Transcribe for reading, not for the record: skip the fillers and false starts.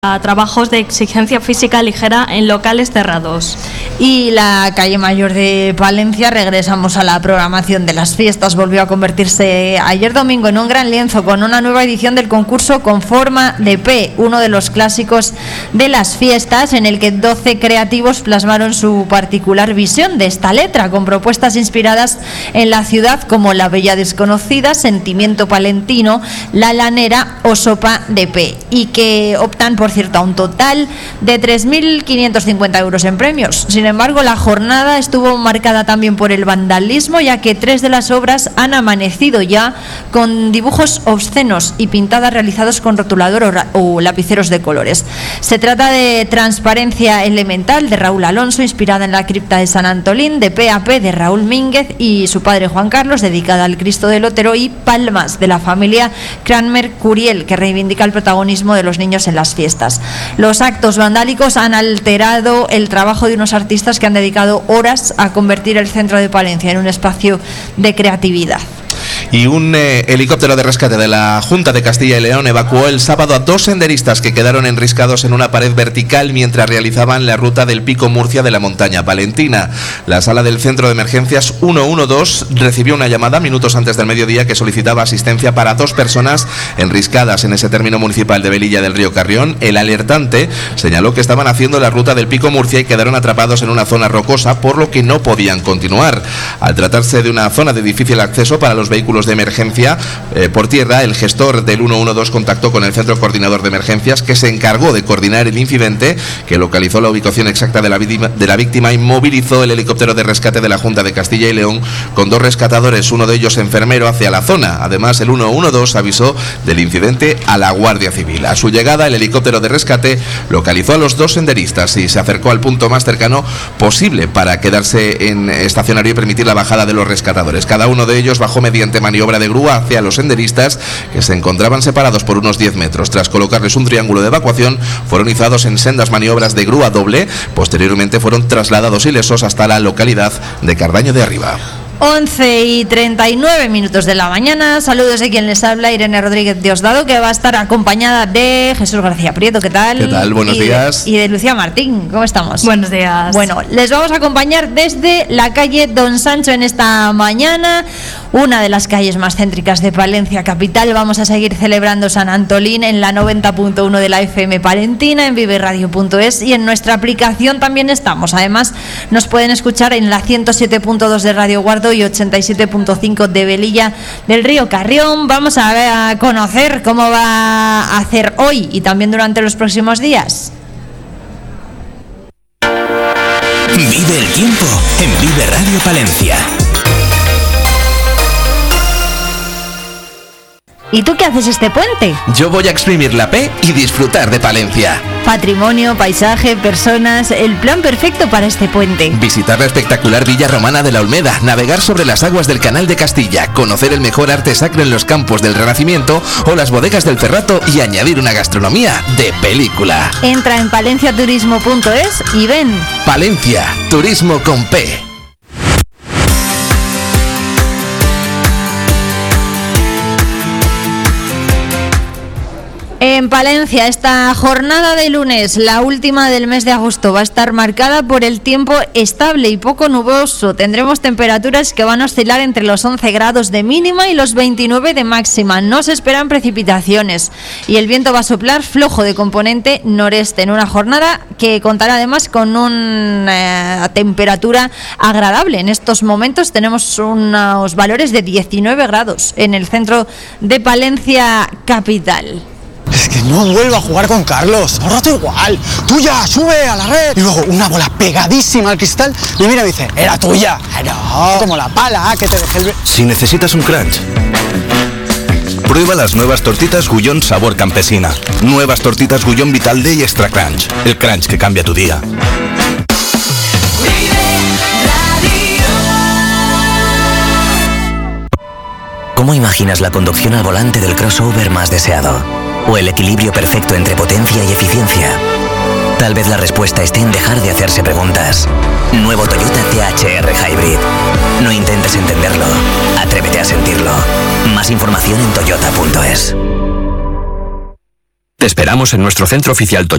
a trabajos de exigencia física ligera en locales cerrados. Y la calle Mayor de Palencia, regresamos a la programación de las fiestas, volvió a convertirse ayer domingo en un gran lienzo con una nueva edición del concurso Con forma de P, uno de los clásicos de las fiestas, en el que 12 creativos plasmaron su particular visión de esta letra, con propuestas inspiradas en la ciudad como La Bella Desconocida, Sentimiento Palentino, La Lanera o Sopa de P, y que optan, por cierto, a un total de 3.550 euros en premios. Sin embargo, la jornada estuvo marcada también por el vandalismo, ya que 3 de las obras han amanecido ya con dibujos obscenos y pintadas realizados con rotulador o lapiceros de colores. Se trata de Transparencia Elemental, de Raúl Alonso, inspirada en la cripta de San Antolín, de P.A.P. de Raúl Mínguez y su padre Juan Carlos, dedicada al Cristo del Otero, y Palmas, de la familia Cranmer Curiel, que reivindica el protagonismo de los niños en las fiestas. Los actos vandálicos han alterado el trabajo de unos artistas que han dedicado horas a convertir el centro de Palencia en un espacio de creatividad. Y un helicóptero de rescate de la Junta de Castilla y León evacuó el sábado a 2 senderistas que quedaron enriscados en una pared vertical mientras realizaban la ruta del Pico Murcia de la montaña palentina. La sala del Centro de Emergencias 112 recibió una llamada minutos antes del mediodía que solicitaba asistencia para 2 personas enriscadas en ese término municipal de Velilla del Río Carrión. El alertante señaló que estaban haciendo la ruta del Pico Murcia y quedaron atrapados en una zona rocosa, por lo que no podían continuar. Al tratarse de una zona de difícil acceso para los vehículos de emergencia por tierra, el gestor del 112 contactó con el Centro Coordinador de Emergencias, que se encargó de coordinar el incidente, que localizó la ubicación exacta de la víctima y movilizó el helicóptero de rescate de la Junta de Castilla y León con 2 rescatadores, uno de ellos enfermero, hacia la zona. Además, el 112 avisó del incidente a la Guardia Civil. A su llegada, el helicóptero de rescate localizó a los 2 senderistas y se acercó al punto más cercano posible para quedarse en estacionario y permitir la bajada de los rescatadores. Cada uno de ellos bajó mediante maniobra de grúa hacia los senderistas, que se encontraban separados por unos 10 metros. Tras colocarles un triángulo de evacuación, fueron izados en sendas maniobras de grúa doble. Posteriormente fueron trasladados ilesos hasta la localidad de Cardaño de Arriba. 11:39 de la mañana. Saludos de quien les habla, Irene Rodríguez Diosdado, que va a estar acompañada de Jesús García Prieto. ¿Qué tal? ¿Qué tal? Buenos días. Y de Lucía Martín. ¿Cómo estamos? Buenos días. Bueno, les vamos a acompañar desde la calle Don Sancho en esta mañana, una de las calles más céntricas de Palencia capital. Vamos a seguir celebrando San Antolín en la 90.1 de la FM Palentina, en viveradio.es, y en nuestra aplicación también estamos. Además, nos pueden escuchar en la 107.2 de Radio Guardo y 87.5 de Velilla del Río Carrión. Vamos a conocer cómo va a hacer hoy y también durante los próximos días. Vive el tiempo en Vive Radio Palencia. ¿Y tú qué haces este puente? Yo voy a exprimir la P y disfrutar de Palencia. Patrimonio, paisaje, personas, el plan perfecto para este puente. Visitar la espectacular Villa Romana de la Olmeda, navegar sobre las aguas del Canal de Castilla, conocer el mejor arte sacro en los campos del Renacimiento o las bodegas del Cerrato, y añadir una gastronomía de película. Entra en palenciaturismo.es y ven. Palencia, turismo con P. En Palencia, esta jornada de lunes, la última del mes de agosto, va a estar marcada por el tiempo estable y poco nuboso. Tendremos temperaturas que van a oscilar entre los 11 grados de mínima y los 29 de máxima. No se esperan precipitaciones y el viento va a soplar flojo de componente noreste, en una jornada que contará además con una temperatura agradable. En estos momentos tenemos unos valores de 19 grados en el centro de Palencia capital. Es que no vuelvo a jugar con Carlos, todo el rato igual. Tuya, sube a la red. Y luego una bola pegadísima al cristal y mira y me dice, era tuya. No, como la pala que te dejé el... Si necesitas un crunch, prueba las nuevas tortitas Gullón sabor campesina. Nuevas tortitas Gullón Vital Day Extra Crunch. El crunch que cambia tu día. ¿Cómo imaginas la conducción al volante del crossover más deseado? ¿O el equilibrio perfecto entre potencia y eficiencia? Tal vez la respuesta esté en dejar de hacerse preguntas. Nuevo Toyota THR Hybrid. No intentes entenderlo, atrévete a sentirlo. Más información en toyota.es. Te esperamos en nuestro centro oficial Toyota